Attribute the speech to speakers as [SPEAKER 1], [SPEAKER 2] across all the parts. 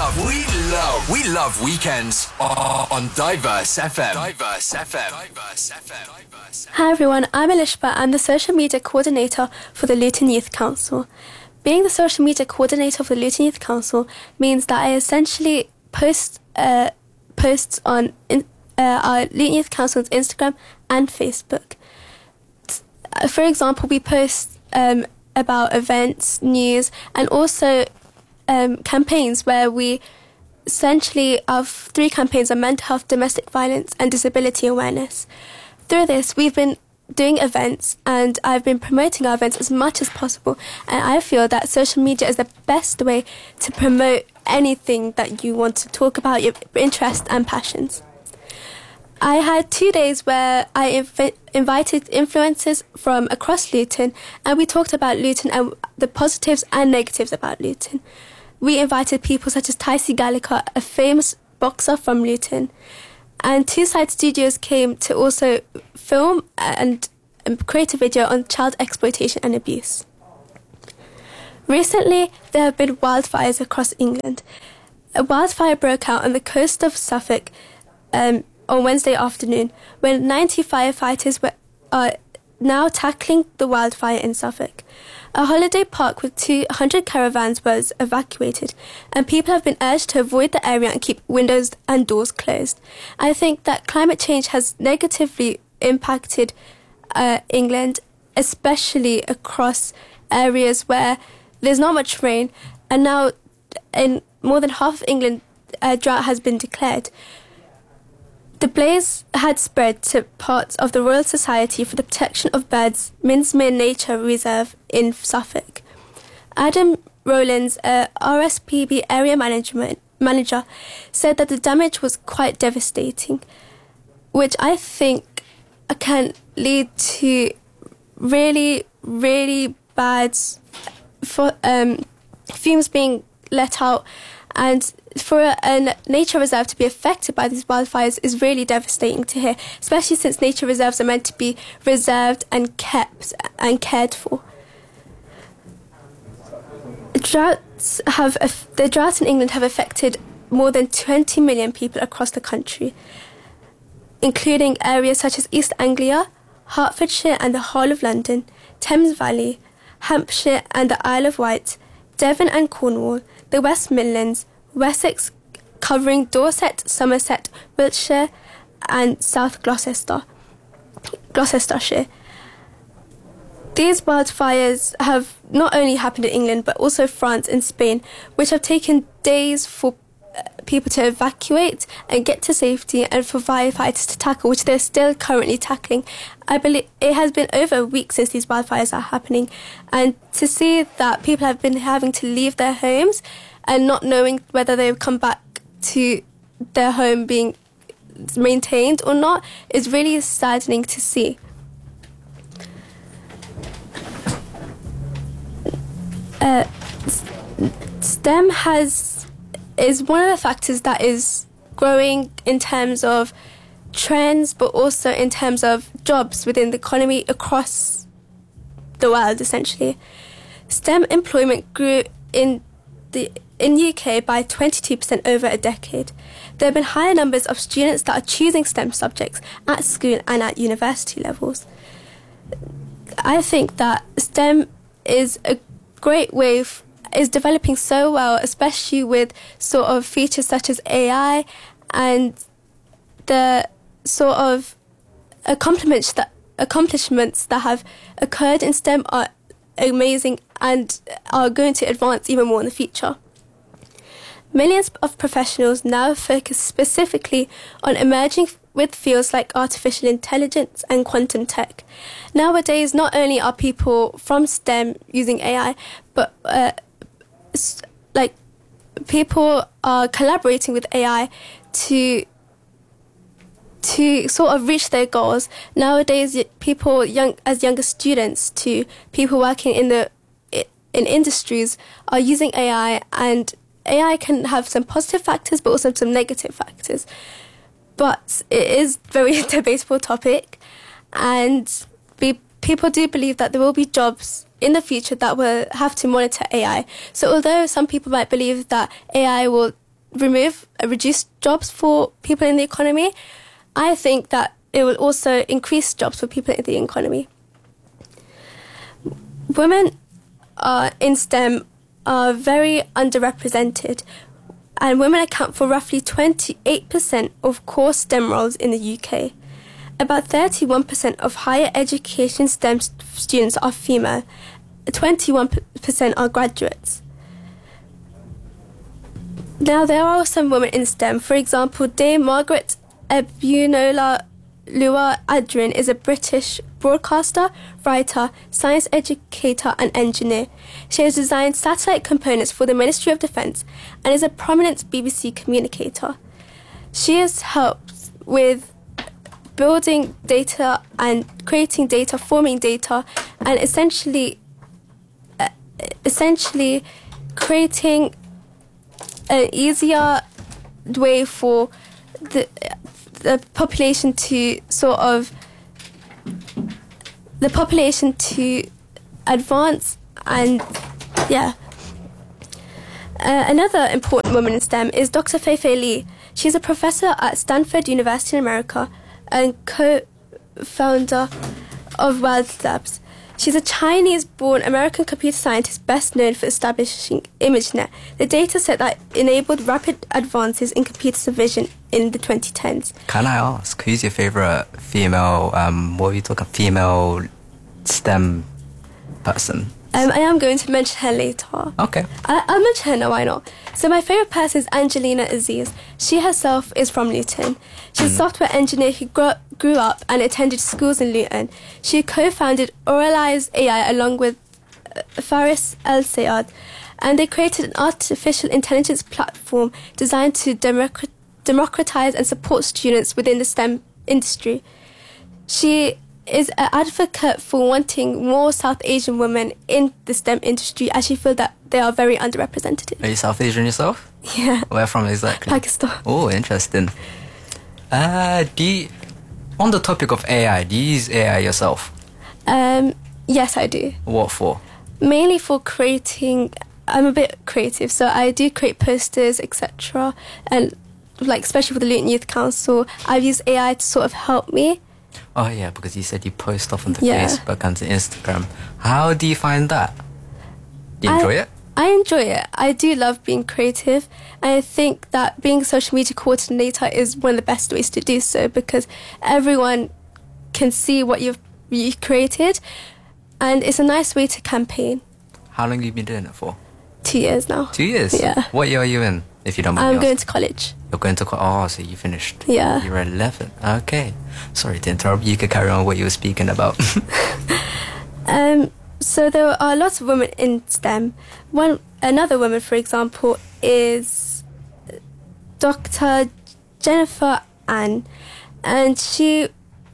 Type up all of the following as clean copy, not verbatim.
[SPEAKER 1] We love weekends on Diverse FM. Diverse FM.
[SPEAKER 2] Hi everyone, I'm Elishba. I'm the social media coordinator for the Luton Youth Council. Being the social media coordinator for the Luton Youth Council means that I essentially post posts on our Luton Youth Council's Instagram and Facebook. For example, we post about events, news, and also campaigns where we essentially have 3 campaigns on mental health, domestic violence, and disability awareness. Through this, we've been doing events, and I've been promoting our events as much as possible, and I feel that social media is the best way to promote anything that you want to talk about, your interests and passions. I had 2 days where I invited influencers from across Luton, and we talked about Luton and the positives and negatives about Luton. We invited people such as Ticey Gallagher, a famous boxer from Luton, and Two Side Studios came to also film and create a video on child exploitation and abuse. Recently, there have been wildfires across England. A wildfire broke out on the coast of Suffolk on Wednesday afternoon, when 90 firefighters are now tackling the wildfire in Suffolk. A holiday park with 200 caravans was evacuated, and people have been urged to avoid the area and keep windows and doors closed. I think that climate change has negatively impacted England, especially across areas where there's not much rain, and now in more than half of England, a drought has been declared. The blaze had spread to parts of the Royal Society for the Protection of Birds Minsmere Nature Reserve in Suffolk. Adam Rowlands, RSPB area manager, said that the damage was quite devastating, which I think can lead to really, really bad fumes being let out, and for a nature reserve to be affected by these wildfires is really devastating to hear, especially since nature reserves are meant to be reserved and kept and cared for. The droughts in England have affected more than 20 million people across the country, including areas such as East Anglia, Hertfordshire and the whole of London, Thames Valley, Hampshire and the Isle of Wight, Devon and Cornwall, the West Midlands, Wessex, covering Dorset, Somerset, Wiltshire and South Gloucestershire. These wildfires have not only happened in England but also France and Spain, which have taken days for people to evacuate and get to safety, and for firefighters to tackle, which they're still currently tackling. I believe it has been over a week since these wildfires are happening, and to see that people have been having to leave their homes and not knowing whether they will come back to their home being maintained or not is really saddening to see. STEM is one of the factors that is growing in terms of trends, but also in terms of jobs within the economy across the world, essentially. STEM employment grew in the UK by 22% over a decade. There have been higher numbers of students that are choosing STEM subjects at school and at university levels. I think that STEM is a great way is developing so well, especially with sort of features such as AI, and the sort of accomplishments that have occurred in STEM are amazing and are going to advance even more in the future. Millions of professionals now focus specifically on emerging with fields like artificial intelligence and quantum tech. Nowadays, not only are people from STEM using AI, but people are collaborating with AI to sort of reach their goals. Nowadays, people younger students to people working in industries are using AI, and AI can have some positive factors but also some negative factors. But it is a very debatable topic, and people do believe that there will be jobs in the future that will have to monitor AI. So although some people might believe that AI will reduce jobs for people in the economy, I think that it will also increase jobs for people in the economy. Women in STEM are very underrepresented, and women account for roughly 28% of core STEM roles in the UK. About 31% of higher education STEM students are female. 21% are graduates. Now, there are some women in STEM. For example, Dame Margaret Ebunola Lua Adrian is a British broadcaster, writer, science educator and engineer. She has designed satellite components for the Ministry of Defence and is a prominent BBC communicator. She has helped with building data and creating data, forming data, and essentially creating an easier way for the population to advance. And another important woman in STEM is Dr. Fei-Fei Li. She's a professor at Stanford University in America and co-founder of Wild Labs. She's a Chinese-born American computer scientist best known for establishing ImageNet, the dataset that enabled rapid advances in computer vision in the 2010s.
[SPEAKER 3] Can I ask, who's your favourite female, female STEM person?
[SPEAKER 2] I am going to mention her later.
[SPEAKER 3] Okay.
[SPEAKER 2] I'll mention her now, why not? So my favourite person is Angelina Aziz. She herself is from Luton. She's a software engineer who grew up and attended schools in Luton. She co-founded Oralize AI along with Faris El Sayed, and they created an artificial intelligence platform designed to democratize and support students within the STEM industry. She is an advocate for wanting more South Asian women in the STEM industry, as she feels that they are very underrepresented.
[SPEAKER 3] Are you South Asian yourself?
[SPEAKER 2] Yeah.
[SPEAKER 3] Where from exactly?
[SPEAKER 2] Pakistan.
[SPEAKER 3] Oh, interesting. On the topic of AI, do you use AI yourself?
[SPEAKER 2] Yes, I do.
[SPEAKER 3] What for?
[SPEAKER 2] Mainly for creating. I'm a bit creative, so I do create posters, etc. And especially for the Luton Youth Council, I've used AI to sort of help me.
[SPEAKER 3] Oh yeah, because you said you post stuff on the Facebook and the Instagram. How do you find that? Do you enjoy it?
[SPEAKER 2] I enjoy it. I do love being creative. And I think that being a social media coordinator is one of the best ways to do so, because everyone can see what you've created, and it's a nice way to campaign.
[SPEAKER 3] How long have you been doing it for?
[SPEAKER 2] 2 years now.
[SPEAKER 3] 2 years?
[SPEAKER 2] Yeah.
[SPEAKER 3] What year are you in, if you don't mind me
[SPEAKER 2] I'm
[SPEAKER 3] asking?
[SPEAKER 2] going to college.
[SPEAKER 3] You're going to college? Oh, so you finished.
[SPEAKER 2] Yeah.
[SPEAKER 3] You're 11. Okay. Sorry to interrupt. You could carry on what you were speaking about.
[SPEAKER 2] So there are lots of women in STEM. Another woman, for example, is Dr. Jennifer Ann, and she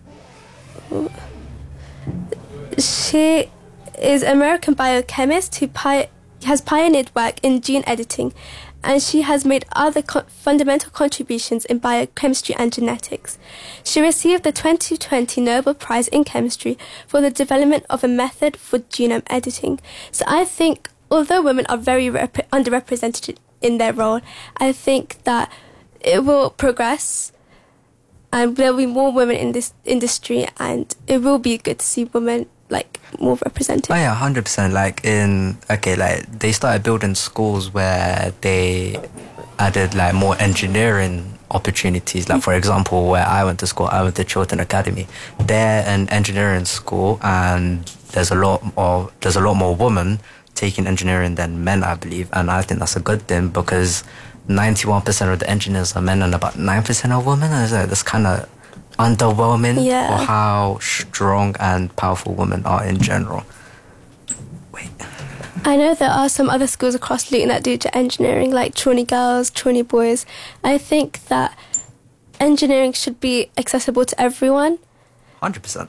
[SPEAKER 2] is an American biochemist who has pioneered work in gene editing, and she has made other fundamental contributions in biochemistry and genetics. She received the 2020 Nobel Prize in Chemistry for the development of a method for genome editing. So I think, although women are very underrepresented in their role, I think that it will progress and there will be more women in this industry, and it will be good to see women more represented.
[SPEAKER 3] Oh yeah, 100%. They started building schools where they added more engineering opportunities. For example, where I went to school, I went to Chiltern Academy. They're an engineering school, and there's a lot more women taking engineering than men, I believe, and I think that's a good thing, because 91% of the engineers are men and about 9% are women. That's kind of underwhelming for how strong and powerful women are in general. Wait.
[SPEAKER 2] I know there are some other schools across Luton that do engineering, like Trelawney Girls, Trelawney Boys. I think that engineering should be accessible to everyone.
[SPEAKER 3] 100%.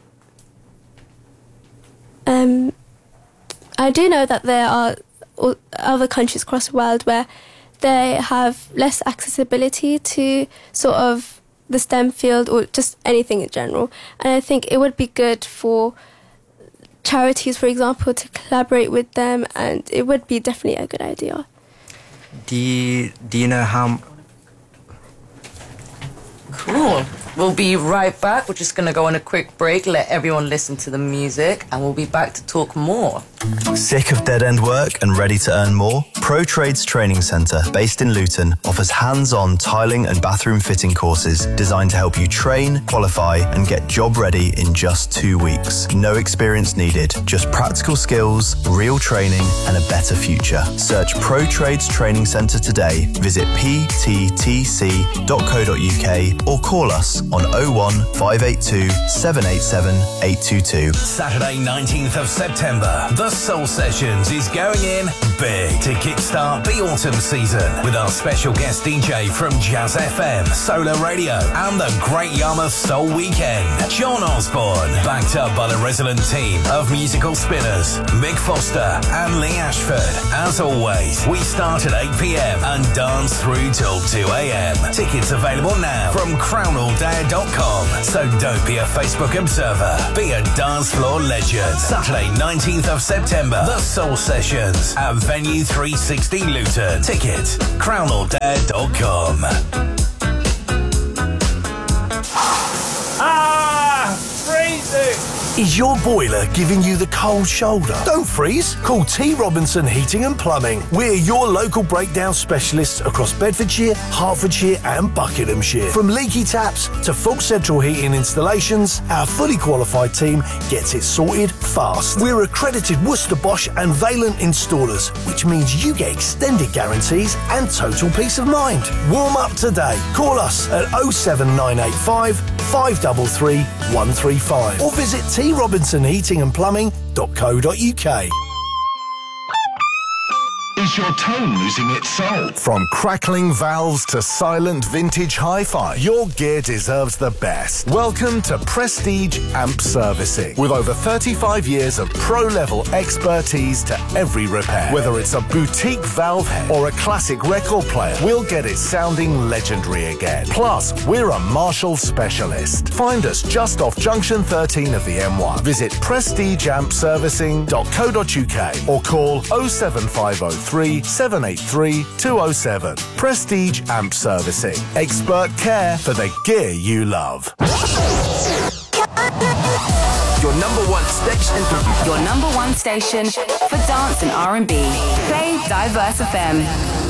[SPEAKER 2] I do know that there are other countries across the world where they have less accessibility to sort of the STEM field or just anything in general. And I think it would be good for charities, for example, to collaborate with them, and it would be definitely a good idea.
[SPEAKER 3] Do you know
[SPEAKER 4] Cool. We'll be right back. We're just going to go on a quick break, let everyone listen to the music, and we'll be back to talk more.
[SPEAKER 5] Sick of dead-end work and ready to earn more? Pro Trades Training Centre, based in Luton, offers hands-on tiling and bathroom fitting courses designed to help you train, qualify and get job ready in just 2 weeks. No experience needed, just practical skills, real training and a better future. Search Pro Trades Training Centre today. Visit pttc.co.uk or call us on 01 582 787 822.
[SPEAKER 6] Saturday 19th of September, The Soul Sessions is going in big to kickstart the autumn season with our special guest DJ from Jazz FM, Solar Radio and the Great Yarmouth Soul Weekend. John Osborne, backed up by the resident team of musical spinners Mick Foster and Lee Ashford. As always, we start at 8 p.m. and dance through till 2 a.m. Tickets available now from crownalldare.com. So don't be a Facebook observer, be a dance floor legend. Saturday 19th of September, The Soul Sessions at Venue 360 Luton. Tickets, crownalldare.com.
[SPEAKER 7] Freezing! Is your boiler giving you the cold shoulder? Don't freeze. Call T. Robinson Heating and Plumbing. We're your local breakdown specialists across Bedfordshire, Hertfordshire and Buckinghamshire. From leaky taps to full central heating installations, our fully qualified team gets it sorted fast. We're accredited Worcester Bosch and Valent installers, which means you get extended guarantees and total peace of mind. Warm up today. Call us at 07985 533 135 or visit trobinsonheatingandplumbing.co.uk.
[SPEAKER 8] Is your tone losing its soul?
[SPEAKER 7] From crackling valves to silent vintage hi-fi, your gear deserves the best. Welcome to Prestige Amp Servicing. With over 35 years of pro-level expertise to every repair. Whether it's a boutique valve head or a classic record player, we'll get it sounding legendary again. Plus, we're a Marshall specialist. Find us just off Junction 13 of the M1. Visit prestigeampservicing.co.uk or call 07503 783 207. Prestige Amp Servicing. Expert care for the gear you love.
[SPEAKER 1] Your number one station.
[SPEAKER 9] Your number one station for dance and R&B. Play Diverse FM.